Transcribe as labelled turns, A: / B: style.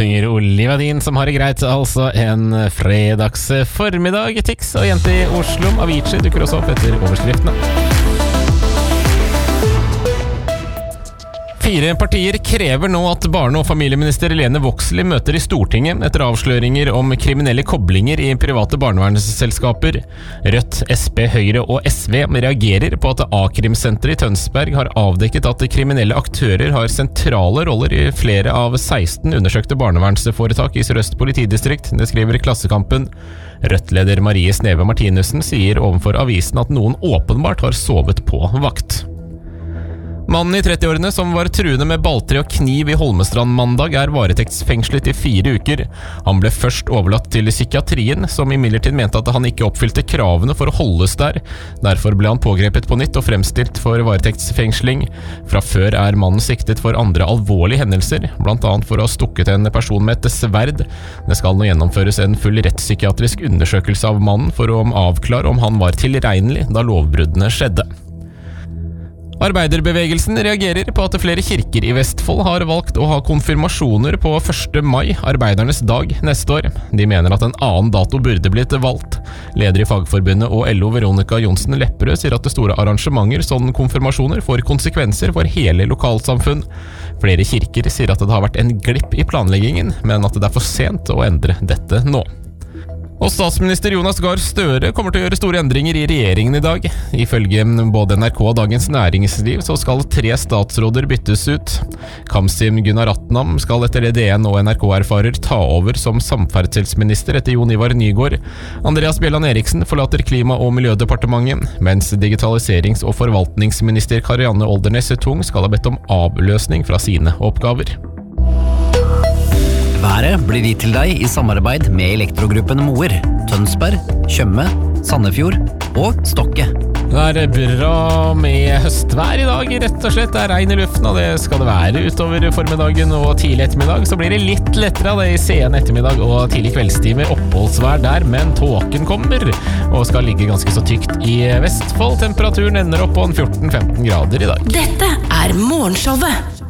A: synger Olivia Dean som har det greit, altså en fredags formiddag. Tix og jente i Oslo, Avicii dukker også opp etter overskriftene. 4 partier krever nå at barne- og familieminister Lene Vågslid møter i Stortinget etter avsløringer om kriminelle koblinger i private barnevernsselskaper. Rødt, SP, Høyre og SV reagerer på at A-krimsenteret i Tønsberg har avdekket at kriminelle aktører har sentrale roller i flere av 16 undersøkte barnevernsforetak i Sør-Øst politidistrikt, det skriver Klassekampen. Rødt-leder Marie Sneve Martinussen sier overfor avisen at noen åpenbart har sovet på vakt. Mannen i 30-årene som var truende med balltre og kniv i Holmestrand mandag er varetektsfengslet i 4 uker. Han ble først overlatt til psykiatrien, som imidlertid mente at han ikke oppfylte kravene for å holdes der. Derfor ble han pågrepet på nytt og fremstilt for varetektsfengsling. Fra før er mannen siktet for andre alvorlige hendelser, blant annet for å ha stukket en person med et sverd. Det skal nå gjennomføres en full rettspsykiatrisk undersøkelse av mannen for å avklare om han var tilregnelig da lovbruddene skjedde. Arbeiderbevegelsen reagerer på at flere kirker i Vestfold har valgt å ha konfirmasjoner på 1. mai, arbeidernes dag, neste år. De mener at en annen dato burde blitt valgt. Leder i Fagforbundet og LO Veronica Johnsen Lepperød sier at det store arrangementer sånn konfirmasjoner får konsekvenser for hele lokalsamfunn. Flere kirker sier at det har vært en glipp i planleggingen, men at det er for sent å endre dette nå. Og statsminister Jonas Gahr Støre kommer til å gjøre store endringer i regjeringen i dag. Ifølge både NRK og Dagens Næringsliv så skal 3 statsråder byttes ut. Kamsim Gunaratnam skal etter det DN og NRK erfarer ta over som samferdselsminister etter Jon Ivar Nygård. Andreas Bjelland Eriksen forlater Klima- og miljødepartementet, mens digitaliserings- og forvaltningsminister Karianne Oldernes Tung skal ha bedt om avløsning fra sine oppgaver.
B: Været blir gitt til deg i samarbeid med Elektrogruppen Moer, Tønsberg, Tjøme, Sandefjord og Stokke.
A: Det er bra med høstvær i dag, rett og slett. Det er regn i luften, og det skal det være utover formiddagen og tidlig ettermiddag. Så blir det litt lettere av det i sen ettermiddag og tidlig kveldstimer. Oppholdsvær der, men tåken kommer og skal ligge ganske så tykt i Vestfold. Temperaturen ender opp på 14-15 grader i dag.
C: Dette er Morgenshowet.